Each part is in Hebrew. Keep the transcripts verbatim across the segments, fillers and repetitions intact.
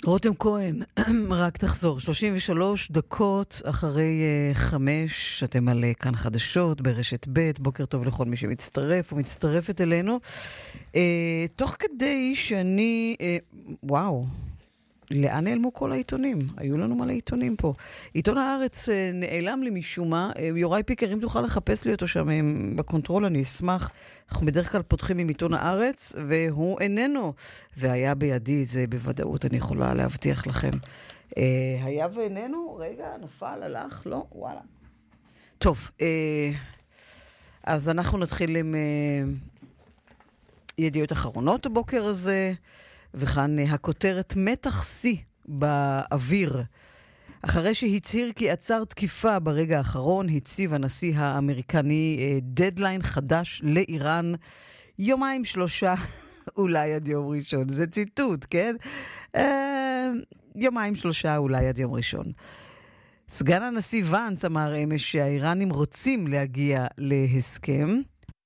רותם כהן, רק תחזור, שלושים ושלוש דקות אחרי uh, חמש, אתם על uh, כאן חדשות ברשת ב', בוקר טוב לכל מי שמצטרף ומצטרפת אלינו. Uh, תוך כדי שאני, uh, וואו, לאן נעלמו כל העיתונים? היו לנו מלא עיתונים פה. עיתון הארץ uh, נעלם לי משום מה, uh, יוראי פיקר, אם תוכל לחפש לי אותו שם um, בקונטרול, אני אשמח. אנחנו בדרך כלל פותחים עם עיתון הארץ, והוא איננו. והיה בידי, זה בוודאות אני יכולה להבטיח לכם. אה, היה ואיננו, רגע, נפל, הלך, לא, וואלה. טוב, אה, אז אנחנו נתחיל עם אה, ידיעות אחרונות הבוקר הזה, וכאן אה, הכותרת מתח שיא באוויר. אחרי שהצהיר כי עצר תקיפה ברגע האחרון, הציב הנשיא האמריקני אה, דדליין חדש לאיראן, יומיים שלושה, אולי עד יום ראשון. זה ציטוט, כן? אה, יומיים שלושה, אולי עד יום ראשון. סגן הנשיא ונץ אמר אמש שהאיראנים רוצים להגיע להסכם,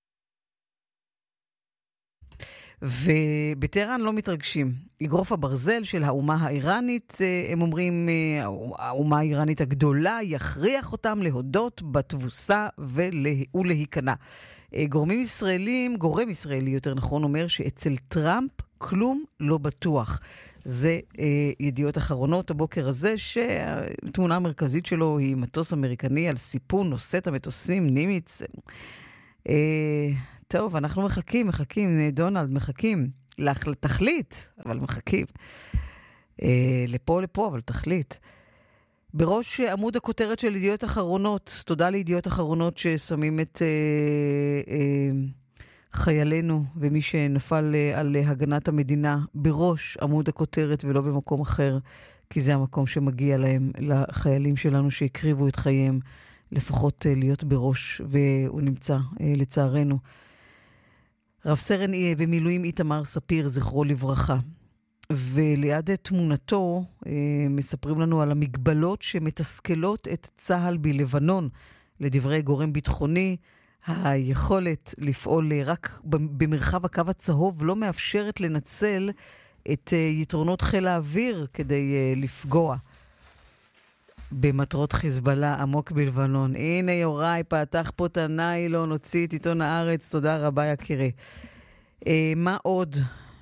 ובטהרן לא מתרגשים. אגרוף הברזל של האומה האיראנית, הם אומרים, האומה האיראנית הגדולה יכריח אותם להודות בתבוסה ולהיכנע. גורמים ישראלים, גורם ישראלי יותר נכון, אומר שאצל טראמפ כלום לא בטוח. זה אה, ידיעות אחרונות הבוקר הזה, שהתמונה המרכזית שלו היא מטוס אמריקני על סיפון, נושא את המטוסים, נימיץ. אה, טוב, אנחנו מחכים, מחכים, דונלד, מחכים לתכלית, אבל מחכים. אה, לפה לפה, אבל תכלית. בראש עמוד הכותרת של ידיעות אחרונות, תודה לידיעות אחרונות ששמים את אה, אה, חיילינו ומי שנפל אה, על הגנת המדינה בראש עמוד הכותרת ולא במקום אחר, כי זה המקום שמגיע להם, לחיילים שלנו שהקריבו את חייהם, לפחות אה, להיות בראש, והוא נמצא אה, לצערנו. רב סרן אה, במילואים איתמר ספיר, זכרו לברכה. וליד תמונתו אה, מספרים לנו על המגבלות שמתסכלות את צהל בלבנון. לדברי גורם ביטחוני, היכולת לפעול רק במרחב הקו הצהוב לא מאפשרת לנצל את אה, יתרונות חיל האוויר כדי אה, לפגוע במטרות חיזבאללה עמוק בלבנון. הנה יוראי, פתח פה את הניילון, הוציא את עיתון הארץ, תודה רבה יקירי. אה, מה עוד?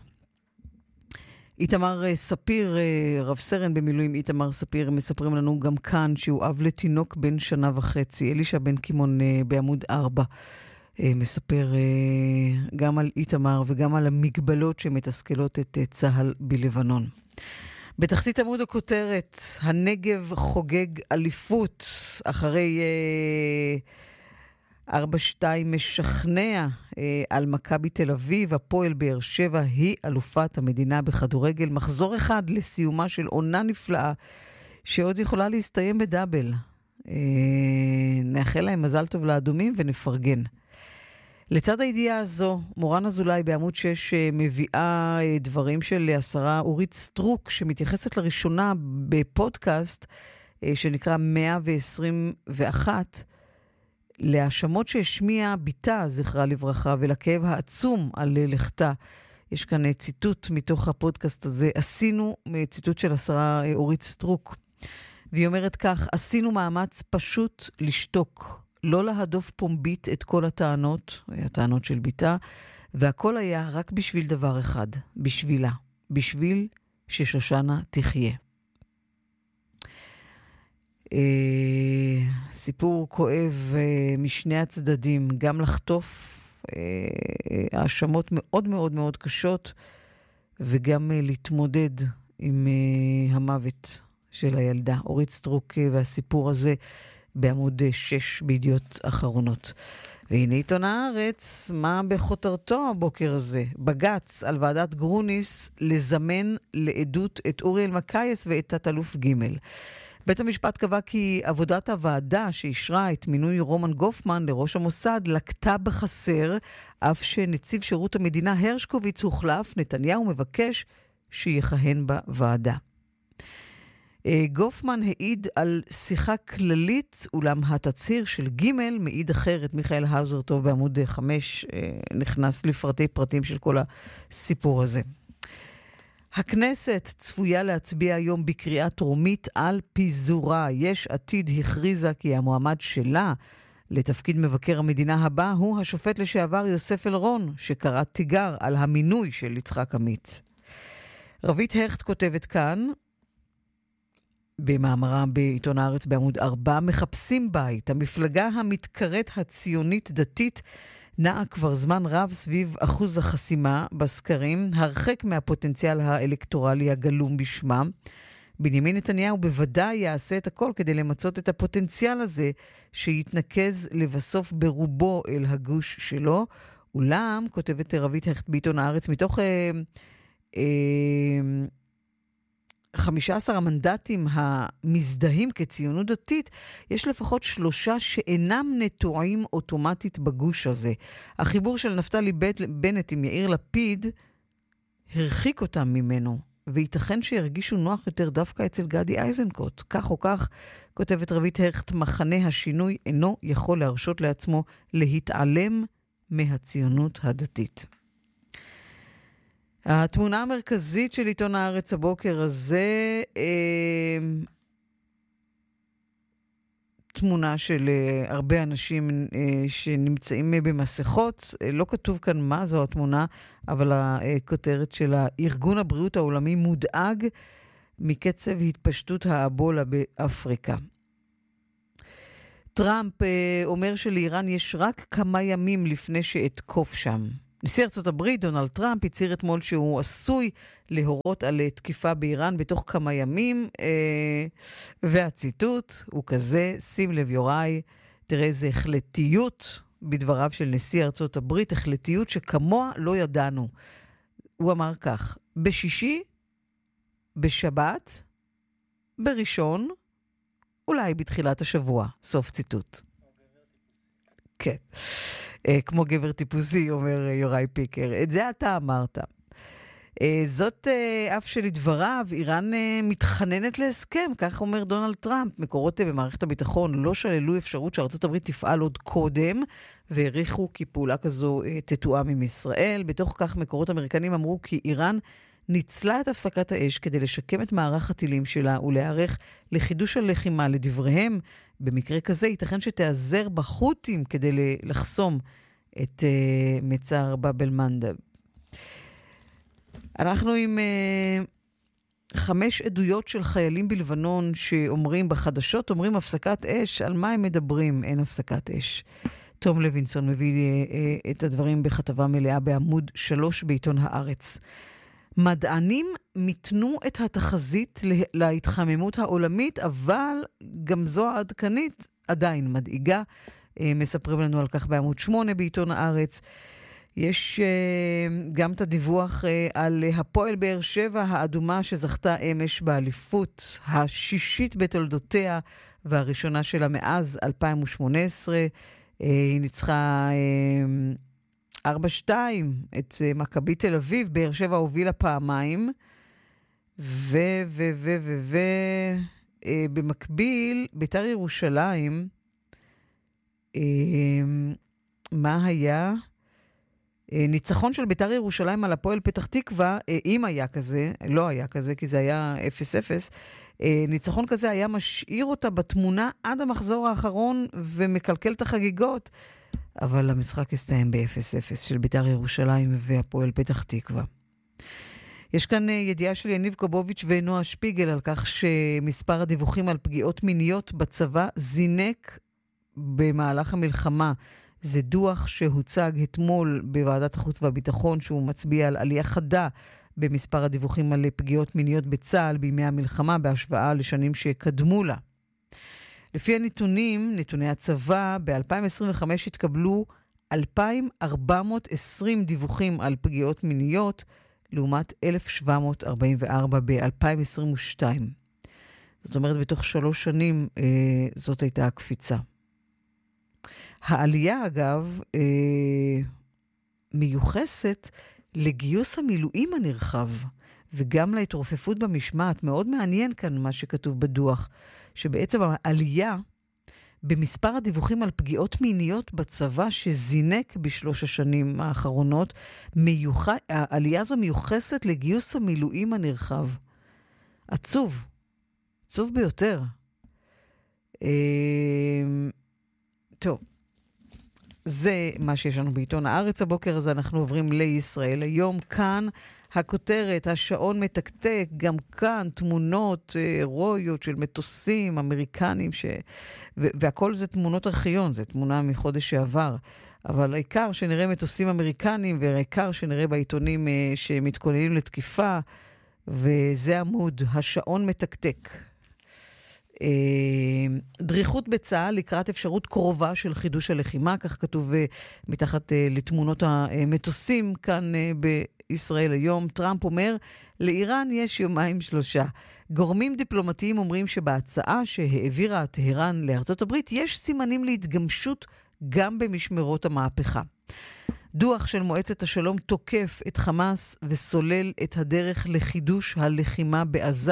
איתמר ספיר, רב סרן במילואים איתמר ספיר, מספרים לנו גם כאן שהוא אב לתינוק בן שנה וחצי. אלישע בן קימון בעמוד ארבע מספר גם על איתמר וגם על המגבלות שמתסכלות את צהל בלבנון. בתחתית עמוד הכותרת, הנגב חוגג אליפות אחרי ארבע שתיים משכנע אה, על מכבי תל אביב. הפועל באר שבע היא אלופת המדינה בכדורגל. מחזור אחד לסיומה של עונה נפלאה שעוד יכולה להסתיים בדאבל. אה, נאחל להם מזל טוב לאדומים ונפרגן. לצד הידיעה הזו, מורן אזולאי בעמוד שש מביאה אה, דברים של השרה אורית סטרוק, שמתייחסת לראשונה בפודקאסט אה, שנקרא מאה ועשרים ואחת, להאשמות שהשמיע ביתה, זכרה לברכה, ולכאב העצום על לכתה. יש כאן ציטוט מתוך הפודקאסט הזה. עשינו, ציטוט של השרה אורית סטרוק, והיא אומרת כך: עשינו מאמץ פשוט לשתוק, לא להדוף פומבית את כל הטענות, הטענות של ביתה, והכל היה רק בשביל דבר אחד, בשבילה, בשביל ששושנה תחיה. Uh, סיפור כואב uh, משני הצדדים, גם לחטוף uh, האשמות מאוד מאוד מאוד קשות וגם uh, להתמודד עם uh, המוות של הילדה. אורית סטרוק uh, והסיפור הזה בעמוד שש בידיעות אחרונות. והנה עיתון הארץ, מה בכותרתו הבוקר הזה? בגץ על ועדת גרוניס לזמן לעדות את אורי אלמקייס ואת תת-אלוף ג'. בית המשפט קבע כי עבודת הוועדה שאישרה את מינוי רומן גופמן לראש המוסד לקטה בחסר, אף שנציב שירות המדינה הרשקוביץ הוחלף, נתניהו מבקש שיכהן בוועדה. גופמן העיד על שיחה כללית, אולם התצהיר של ג' מעיד אחרת. מיכאל האוזר טוב בעמוד חמש נכנס לפרטי פרטים של כל הסיפור הזה. הכנסת צפויה להצביע היום בקריאה טרומית על פיזורה. יש עתיד הכריזה כי המועמד שלה לתפקיד מבקר המדינה הבא הוא השופט לשעבר יוסף אלרון, שקרא תיגר על המינוי של יצחק עמית. רבית הכט כותבת כאן, במאמרה בעיתון הארץ בעמוד ארבע, מחפשים בית. המפלגה המתקראת הציונית דתית נעה כבר זמן רב סביב אחוז החסימה בסקרים, הרחק מהפוטנציאל האלקטורלי הגלום בשמם. בנימין נתניהו בוודאי יעשה את הכל כדי למצות את הפוטנציאל הזה, שיתנקז לבסוף ברובו אל הגוש שלו. אולם, כותבת רבית הכט בעיתון הארץ, מתוך אה, אה, חמישה עשר המנדטים המזדהים כציונות דתית, יש לפחות שלושה שאינם נטועים אוטומטית בגוש הזה. החיבור של נפתלי בנט עם יאיר לפיד הרחיק אותם ממנו, וייתכן שירגישו נוח יותר דווקא אצל גדי איזנקוט. כך או כך, כותבת רבית הכט, מחנה השינוי אינו יכול להרשות לעצמו להתעלם מהציונות הדתית. התמונה המרכזית של עיתון הארץ הבוקר הזה, אה, תמונה של אה, הרבה אנשים אה, שנמצאים אה, במסכות. אה, לא כתוב כאן מה זו התמונה, אבל הכותרת של ארגון הבריאות העולמי מודאג מקצב התפשטות האבולה באפריקה. טראמפ אה, אומר שלאיראן יש רק כמה ימים לפני שאתקוף שם. נשיא ארצות הברית, דונלד טראמפ, הצהיר אתמול שהוא עשוי להורות על תקיפה באיראן בתוך כמה ימים, אה, והציטוט הוא כזה, שים לב יוראי, תראה איזה החלטיות בדבריו של נשיא ארצות הברית, החלטיות שכמוה לא ידענו. הוא אמר כך, בשישי, בשבת, בראשון, אולי בתחילת השבוע, סוף ציטוט. כן. כמו גבר טיפוסי, אומר יוראי פיקר. את זה אתה אמרת. זאת אף שלדבריו, איראן מתחננת להסכם, כך אומר דונלד טראמפ. מקורות במערכת הביטחון לא שללו אפשרות שארצות הברית תפעל עוד קודם, והעריכו כי פעולה כזו תתואם עם ישראל. בתוך כך מקורות אמריקנים אמרו כי איראן ניצלה את הפסקת האש כדי לשקם את מערך הטילים שלה ולהיערך לחידוש הלחימה. לדבריהם, במקרה כזה ייתכן שתעזר בחות'ים כדי לחסום את uh, מצר באב אל-מנדב. אנחנו עם uh, חמש עדויות של חיילים בלבנון שאומרים בחדשות, אומרים הפסקת אש, על מה הם מדברים? אין הפסקת אש. תום לוינסון מביא uh, uh, את הדברים בכתבה מלאה בעמוד שלוש בעיתון הארץ. מדענים מיתנו את התחזית להתחממות העולמית, אבל גם זו העדכנית עדיין מדאיגה. מספרים לנו על כך בעמוד שמונה בעיתון הארץ. יש גם את הדיווח על הפועל באר שבע האדומה שזכתה אמש באליפות השישית בתולדותיה והראשונה שלה מאז אלפיים ושמונה עשרה. היא ניצחה ארבע שתיים את מכבי תל אביב. באר שבע הובילה פעמיים, ו ו ו ו ו במקביל בית"ר ירושלים, מה היה? ניצחון של בית"ר ירושלים על הפועל פתח תקווה, אם היה כזה, לא היה כזה כי זה היה אפס אפס, ניצחון כזה היה משאיר אותה בתמונה עד המחזור האחרון ומקלקל את החגיגות. אבל המשחק הסתיים ב-אפס אפס של בית"ר ירושלים והפועל פתח תקווה. יש כאן ידיעה של יניב קובוביץ' ונועה שפיגל על כך שמספר הדיווחים על פגיעות מיניות בצבא זינק במהלך המלחמה. זה דוח שהוצג אתמול בוועדת החוץ והביטחון, שהוא מצביע על עלייה חדה במספר הדיווחים על פגיעות מיניות בצה"ל בימי המלחמה בהשוואה לשנים שקדמו לה. לפי הנתונים, נתוני הצבא, ב-אלפיים עשרים וחמש התקבלו אלפיים ארבע מאות ועשרים דיווחים על פגיעות מיניות, לעומת אלף שבע מאות ארבעים וארבע ב-אלפיים עשרים ושתיים. זאת אומרת, בתוך שלוש שנים אה, זאת הייתה הקפיצה. העלייה, אגב, אה, מיוחסת לגיוס המילואים הנרחב, וגם להתרופפות במשמעת. מאוד מעניין כאן מה שכתוב בדוח, שבעצם העלייה במספר הדיווחים על פגיעות מיניות בצבא שזינק בשלוש השנים האחרונות, מיוח... העלייה הזו מיוחסת לגיוס המילואים הנרחב. עצוב. עצוב ביותר. טוב. זה מה שיש לנו בעיתון הארץ הבוקר, אז אנחנו עוברים לישראל. היום כאן הכותרת, השעון מתקתק, גם כאן תמונות הירואיות של מטוסים אמריקנים, ש... ו- והכל זה תמונות ארכיון, זה תמונה מחודש שעבר. אבל העיקר שנראה מטוסים אמריקנים, והעיקר שנראה בעיתונים שמתכוננים לתקיפה, וזה עמוד, השעון מתקתק. דריכות בצה"ל לקראת אפשרות קרובה של חידוש הלחימה, כך כתוב מתחת לתמונות המטוסים כאן בישראל היום. טראמפ אומר, לאיראן יש יומיים שלושה. גורמים דיפלומטיים אומרים שבהצעה שהעבירה טהרן לארצות הברית יש סימנים להתגמשות גם במשמרות המהפכה. דוח של מועצת השלום תוקף את חמאס וסולל את הדרך לחידוש הלחימה בעזה.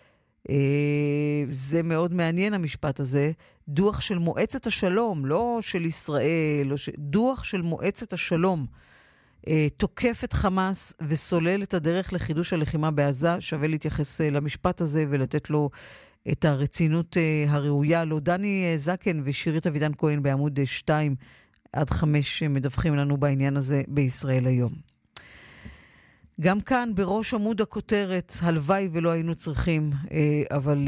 זה מאוד מעניין המשפט הזה. דוח של מועצת השלום, לא של ישראל, לא ש... דוח של מועצת השלום תוקף את חמאס וסולל את הדרך לחידוש הלחימה בעזה. שווה להתייחס למשפט הזה ולתת לו את הרצינות הראויה. לא, דני זקן ושירית אבידן כהן בעמוד שתיים עד חמש מדווחים לנו בעניין הזה בישראל היום. גם כאן בראש עמוד הכותרת, הלוואי ולא היינו צריכים, אבל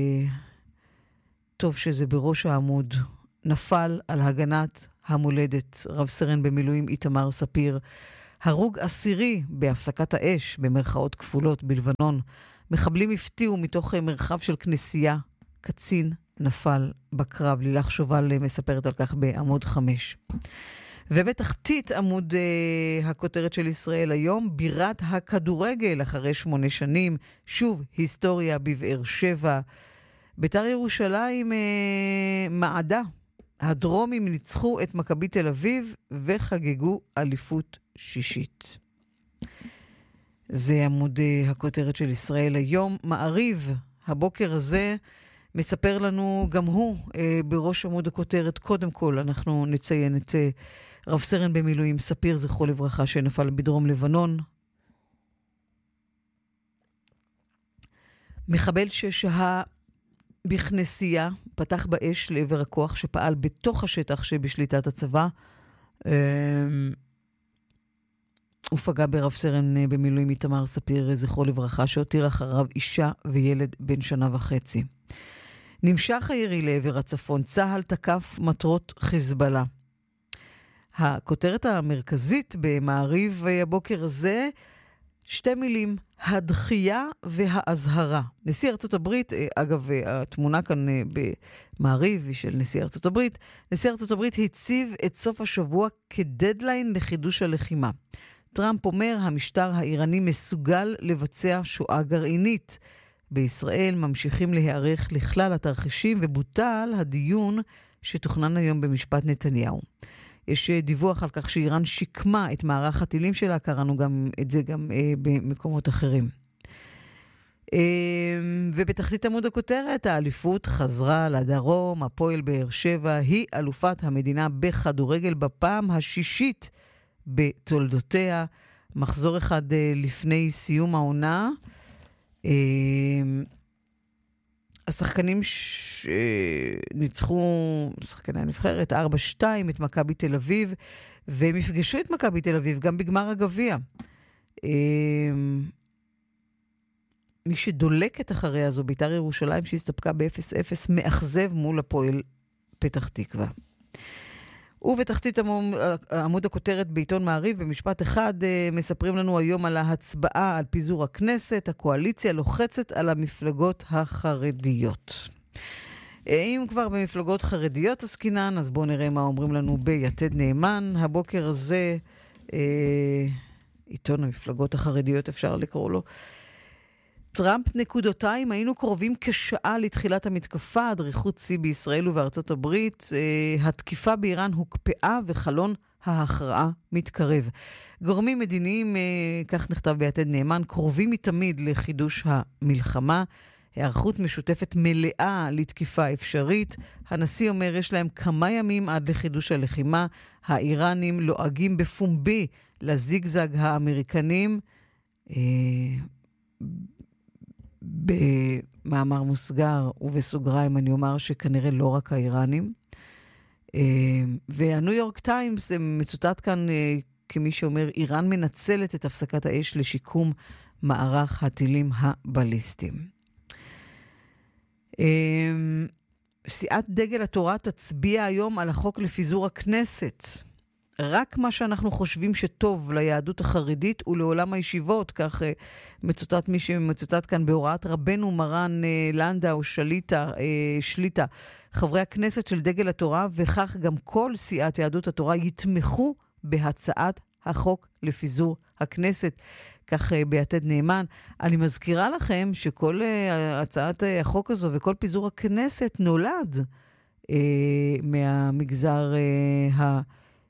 טוב שזה בראש העמוד, נפל על הגנת המולדת, רב סרן במילואים איתמר ספיר, הרוג עשירי בהפסקת האש במרכאות כפולות בלבנון, מחבלים הפתיעו מתוך מרחב של כנסייה, קצין נפל בקרב. לילך שובל מספרת על כך בעמוד חמש. ובתחתית עמוד uh, הכותרת של ישראל היום, בירת הכדורגל אחרי שמונה שנים, שוב היסטוריה בבאר שבע. בית"ר ירושלים uh, מעדה. הדרומים ניצחו את מכבי תל אביב וחגגו אליפות שישית. זה עמוד uh, הכותרת של ישראל היום. מעריב, הבוקר הזה, מספר לנו גם הוא uh, בראש עמוד הכותרת. קודם כל אנחנו נציין את... Uh, רב סרן במילואים ספיר, זכרו לברכה, שנפל בדרום לבנון. מחבל ששהה בכנסייה, פתח באש לעבר הכוח שפעל בתוך השטח שבשליטת הצבא. הוא פגע ברב סרן במילואים איתמר ספיר, זכרו לברכה, שהותיר אחריו אישה וילד בן שנה וחצי. נמשך הירי לעבר הצפון, צהל תקף מטרות חיזבאללה. הכותרת המרכזית במעריב הבוקר הזה, שתי מילים, הדחייה וההזהרה. נשיא ארצות הברית, אגב, התמונה כאן במעריב היא של נשיא ארצות הברית, נשיא ארצות הברית הציב את סוף השבוע כדדליין לחידוש הלחימה. טראמפ אומר, המשטר האיראני מסוגל לבצע שואה גרעינית. בישראל ממשיכים להיערך לכלל התרחישים, ובוטל הדיון שתוכנן היום במשפט נתניהו. יש דיווח על כך שאיראן שיקמה את מערך הטילים שלה, קראנו גם את זה גם אה, במקומות אחרים. אה, ובתחתית עמוד הכותרת, האליפות חזרה לדרום, הפועל באר שבע היא אלופת המדינה בכדורגל בפעם השישית בתולדותיה, מחזור אחד אה, לפני סיום העונה. אה, השחקנים ש... ניצחו, שחקני הנבחרת, ארבע שתיים, את מכבי תל אביב, והם יפגשו את מכבי תל אביב גם בגמר הגביע. מי שדולקת אחריה זו בית"ר ירושלים, שהסתפקה ב-אפס אפס, מאכזב מול הפועל פתח תקווה. ובתחתית עמוד הכותרת בעיתון מעריב, במשפט אחד, מספרים לנו היום על ההצבעה על פיזור הכנסת. הקואליציה לוחצת על המפלגות החרדיות. אם כבר במפלגות חרדיות עסקינן, אז בואו נראה מה אומרים לנו ביתד נאמן. הבוקר הזה, עיתון המפלגות החרדיות אפשר לקרוא לו, טראמפ נקודותיים, היינו קרובים כשעה לתחילת המתקפה, דריכות שיא בישראל ובארצות הברית, אה, התקיפה באיראן הוקפאה וחלון ההכרעה מתקרב. גורמים מדיניים, אה, כך נכתב ביתד נאמן, קרובים מתמיד לחידוש המלחמה. היערכות משותפת מלאה לתקיפה אפשרית. הנשיא אומר יש להם כמה ימים עד לחידוש הלחימה. האיראנים לועגים בפומבי לזיגזג האמריקנים. במאמר מוסגר ובסוגריים אני אומר שכנראה לא רק האיראנים. והניו יורק טיימס מצוטט כאן כמי שאומר איראן מנצלת את הפסקת האש לשיקום מערך הטילים הבליסטיים. סיעת דגל התורה תצביע היום על החוק לפיזור הכנסת. רק מה שאנחנו חושבים שטוב ליהדות החרדית ולעולם הישיבות, כך מצוטט מי שמצוטט כאן בהוראת רבנו מרן לנדאו שליטה, שליטה. חברי הכנסת של דגל התורה וכך גם כל סיעת יהדות התורה יתמכו בהצעת החוק לפיזור הכנסת. כך ביתד נאמן. אני מזכירה לכם שכל הצעת החוק הזו וכל פיזור הכנסת נולד אה, מהמגזר אה, ה...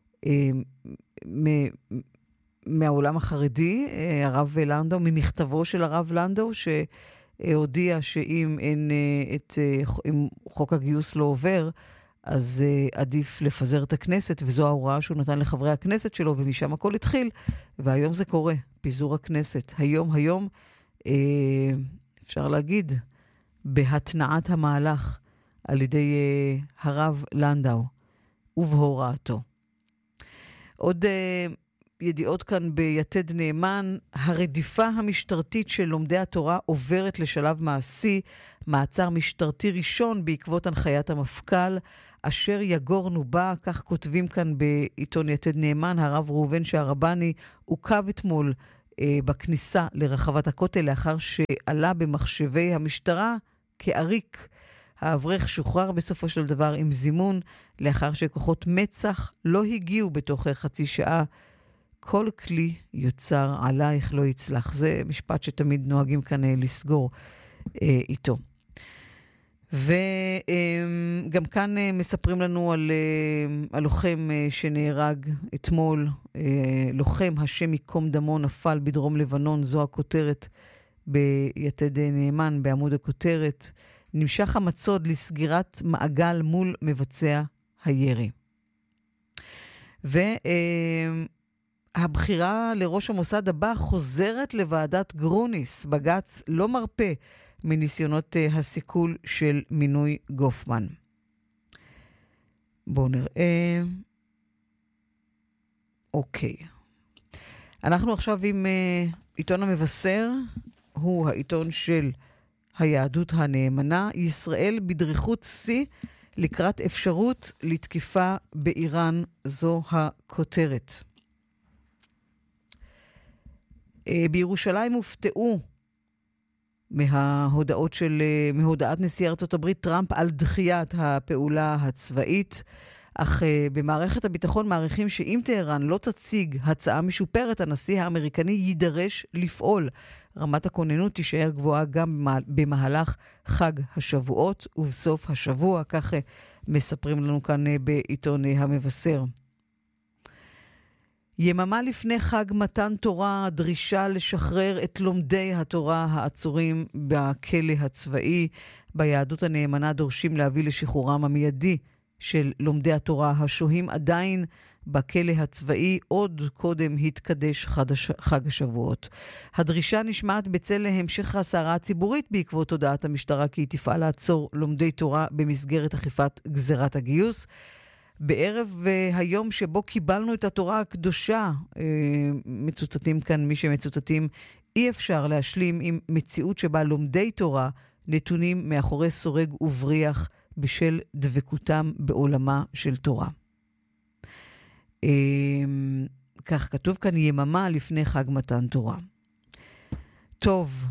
מהעולם החרדי, הרב לנדאו, ממכתבו של הרב לנדאו, שהודיע שאם אין, את, אם חוק הגיוס לא עובר, אז עדיף לפזר את הכנסת, וזו ההוראה שהוא נתן לחברי הכנסת שלו, ומשם הכל התחיל, והיום זה קורה, פיזור הכנסת. היום, היום, אפשר להגיד, בהתנעת המהלך על ידי הרב לנדאו, ובהוראתו. עוד uh, ידיעות כאן ביתד נאמן, הרדיפה המשטרתית של לומדי התורה עוברת לשלב מעשי, מעצר משטרתי ראשון בעקבות הנחיית המפכ"ל, אשר יגורנו בה, כך כותבים כאן בעיתון יתד נאמן, הרב ראובן שהרבני עוכב אתמול uh, בכניסה לרחבת הכותל, לאחר שעלה במחשבי המשטרה כעריק. האברך שוחרר בסופו של דבר עם זימון, לאחר שכוחות מצח לא הגיעו בתוך חצי שעה. כל כלי יוצר עלייך לא יצלח. זה משפט שתמיד נוהגים כאן לסגור אה, איתו. וגם אה, כאן אה, מספרים לנו על אה, הלוחם אה, שנהרג אתמול, אה, לוחם השם ייקום דמו נפל בדרום לבנון, זו הכותרת ביתד נאמן בעמוד הכותרת. נמשך המצוד לסגירת מעגל מול מבצע הירי. והבחירה לראש המוסד הבא חוזרת לוועדת גרוניס. בג"ץ לא מרפה מניסיונות הסיכול של מינוי גופמן. בואו נראה. אוקיי. אנחנו עכשיו עם עיתון המבשר. הוא העיתון של היהדות הנאמנה. ישראל בדריכות שיא לקראת אפשרות לתקיפה באיראן, זו הכותרת. בירושלים הופתעו מההודעות של, מהודעת נשיא ארצות הברית טראמפ על דחיית הפעולה הצבאית, אך במערכת הביטחון מעריכים שאם טהרן לא תציג הצעה משופרת, הנשיא האמריקני יידרש לפעול. רמת הכוננות תישאר גבוהה גם במהלך חג השבועות ובסוף השבוע, כך מספרים לנו כאן בעיתון המבשר. יממה לפני חג מתן תורה, דרישה לשחרר את לומדי התורה העצורים בכלא הצבאי. ביהדות הנאמנה דורשים להביא לשחרורם המיידי של לומדי התורה השוהים עדיין בכלא הצבאי, עוד קודם התקדש חג השבועות. הדרישה נשמעת בצל המשך הסערה הציבורית בעקבות הודעת המשטרה כי היא תפעל לעצור לומדי תורה במסגרת אכיפת גזירת הגיוס. בערב היום שבו קיבלנו את התורה הקדושה, מצוטטים כאן מי שמצוטטים, אי אפשר להשלים עם מציאות שבה לומדי תורה נתונים מאחורי סורג ובריח בשל דבקותם בעולמה של תורה. כך כתוב כאן יממה לפני חג מתן תורה. טוב,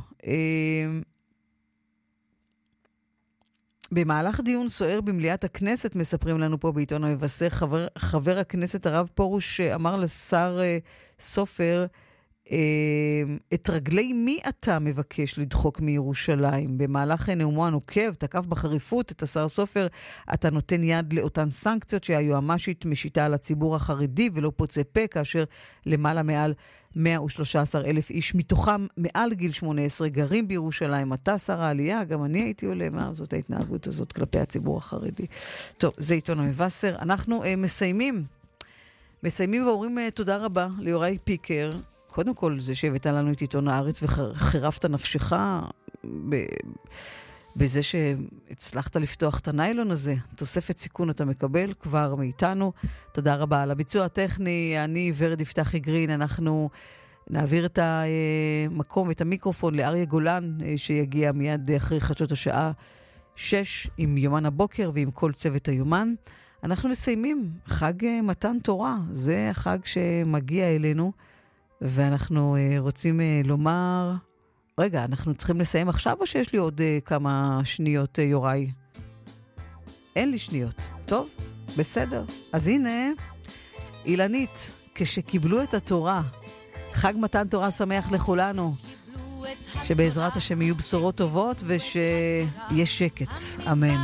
במהלך דיון סוער במליאת הכנסת, מספרים לנו פה בעיתון המבשר, חבר, חבר הכנסת הרב פרוש אמר לשר סופר, את רגלי מי אתה מבקש לדחוק מירושלים? במהלך נאומו הנוקב, תקף בחריפות את השר סופר, אתה נותן יד לאותן סנקציות שהיועמ"שית משיתה על הציבור החרדי ולא פוצה פה, כאשר למעלה מעל מאה ושלושה עשר אלף איש, מתוכם מעל גיל שמונה עשרה גרים בירושלים. אתה שר העלייה, גם אני הייתי עולה, מה זאת ההתנהגות הזאת כלפי הציבור החרדי? טוב, זה עיתון המבשר. אנחנו אה, מסיימים. מסיימים ואומרים אה, תודה רבה ליוראי פיקר. קודם כל, זה שהבאת לנו את עיתון הארץ וחירפת נפשך ב... בזה שהצלחת לפתוח את הניילון הזה. תוספת סיכון אתה מקבל כבר מאיתנו. תודה רבה על הביצוע הטכני. אני ורד יפתחי גרין. אנחנו נעביר את המקום ואת המיקרופון לאריה גולן, שיגיע מיד אחרי חדשות השעה שש עם יומן הבוקר ועם כל צוות היומן. אנחנו מסיימים חג מתן תורה. זה החג שמגיע אלינו, ואנחנו רוצים לומר... רגע, אנחנו צריכים לסיים עכשיו או שיש לי עוד uh, כמה שניות, uh, יוראי? אין לי שניות. טוב, בסדר. אז הנה, אילנית, כשקיבלו את התורה, חג מתן תורה שמח לכולנו, שבעזרת השם יהיו בשורות טובות ושיהיה שקט. אמן.